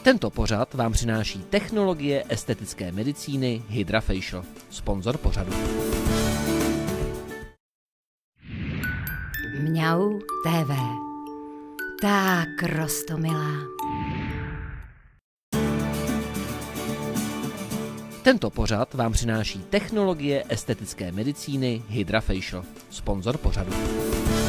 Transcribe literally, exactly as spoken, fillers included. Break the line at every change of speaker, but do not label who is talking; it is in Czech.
Tento pořad vám přináší technologie estetické medicíny HydraFacial, sponzor pořadu.
Mňau té vé. Tak roztomilá.
Tento pořad vám přináší technologie estetické medicíny HydraFacial, sponzor pořadu.